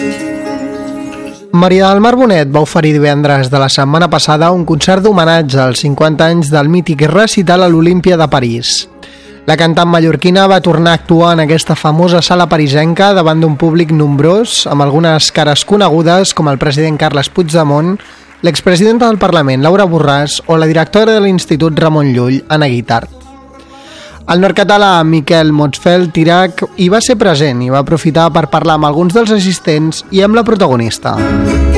Maria del Mar Bonet va oferir divendres de la setmana passada un concert d'homenatge als 50 anys del mític recital a l'Olímpia de París. La cantant mallorquina va tornar a actuar en aquesta famosa sala parisenca davant d'un públic nombrós, amb algunes cares conegudes com el president Carles Puigdemont, l'expresidenta del Parlament Laura Borràs o la directora de l'Institut Ramon Llull, Anna Guitart. El nord-català Miquel Motzfeldt Tirach hi va ser present i va aprofitar per parlar amb alguns dels assistents i amb la protagonista.